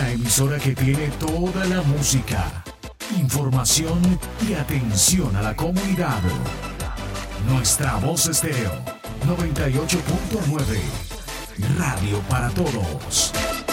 una emisora que tiene toda la música, información y atención a la comunidad. Nuestra Voz Estéreo 98.9, Radio para Todos.